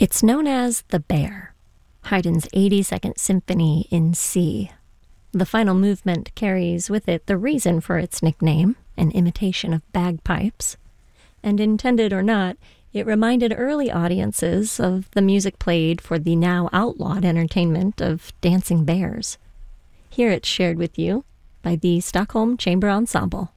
It's known as The Bear, Haydn's 82nd Symphony in C. The final movement carries with it the reason for its nickname, an imitation of bagpipes. And intended or not, it reminded early audiences of the music played for the now outlawed entertainment of dancing bears. Here it's shared with you by the Stockholm Chamber Ensemble.